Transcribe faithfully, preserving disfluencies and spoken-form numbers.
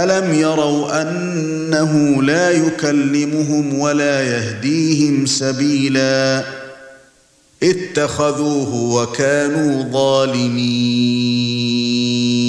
أَلَمْ يَرَوْا أَنَّهُ لَا يُكَلِّمُهُمْ وَلَا يَهْدِيهِمْ سَبِيلًا اتَّخَذُوهُ وَكَانُوا ظَالِمِينَ